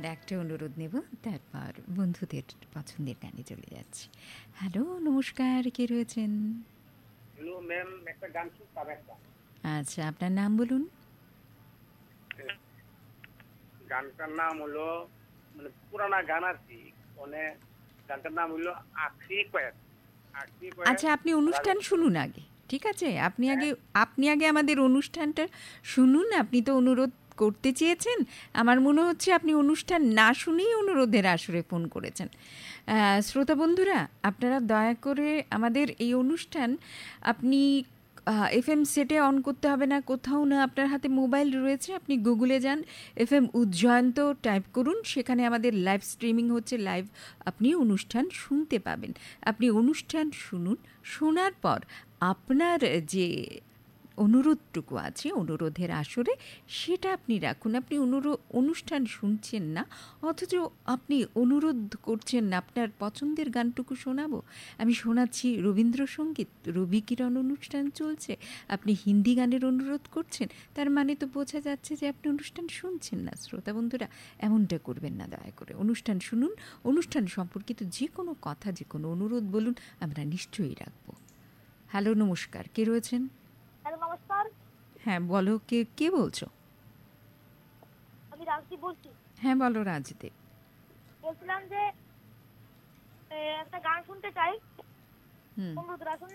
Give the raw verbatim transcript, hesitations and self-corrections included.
একটা অনুরোধ নেব, তারপর বন্ধুদের পছন্দের গানে চলে যাচ্ছি। হ্যালো, নমস্কার, কে রয়েছেন? হ্যালো ম্যাম, একটা গান শুনতাম একটা। আচ্ছা, আপনার নাম বলুন। গানটার নাম হলো, মানে পুরানা গান আর কি, মানে গানটার নাম হলো আখরি কয়েক। আখরি কয়েক। আচ্ছা, আপনি অনুষ্ঠান শুনুন আগে, ঠিক আছে? আপনি আগে আপনি আগে আমাদের অনুষ্ঠানটা শুনুন। আপনি তো অনুরোধ করতে চেয়েছেন, আমার মনে হচ্ছে আপনি অনুষ্ঠান না শুনেই অনুরোধের আসরে ফোন করেছেন। আহ, শ্রোতা বন্ধুরা, আপনারা দয়া করে আমাদের এই অনুষ্ঠান আপনি এফ এম সেটে অন করতে হবে না, কোথাও না। আপনার হাতে মোবাইল রয়েছে, আপনি গুগলে যান, এফ এম উজ্জয়ন্ত টাইপ করুন, সেখানে আমাদের লাইভ স্ট্রিমিং হচ্ছে, লাইভ আপনি অনুষ্ঠান শুনতে পাবেন। আপনি অনুষ্ঠান শুনুন, শোনার পর আপনার যে অনুরোধটুকু আছে অনুরোধের আসরে, সেটা আপনি রাখুন। আপনি অনুরোধ অনুষ্ঠান শুনছেন না, অথচ আপনি অনুরোধ করছেন না আপনার পছন্দের গানটুকু শোনাবো। আমি শোনাচ্ছি রবীন্দ্রসঙ্গীত, রবি কিরণ অনুষ্ঠান চলছে, আপনি হিন্দি গানের অনুরোধ করছেন, তার মানে তো বোঝা যাচ্ছে যে আপনি অনুষ্ঠান শুনছেন না। শ্রোতা বন্ধুরা, এমনটা করবেন না দয়া করে। অনুষ্ঠান শুনুন, অনুষ্ঠান সম্পর্কিত যে কোনো কথা, যে কোনো অনুরোধ বলুন, আমরা নিশ্চয়ই রাখবো। হ্যালো, নমস্কার, কে রয়েছেন? হ্যালো, নমস্কার। হ্যাঁ, বলো, কে কে বলছো? আমি রাজদীপ বলছি। হ্যাঁ, বলো রাজদীপ। বলছিলাম যে এ, একটা গান শুনতে চাই। হুম। অনুরোধ রাখুন।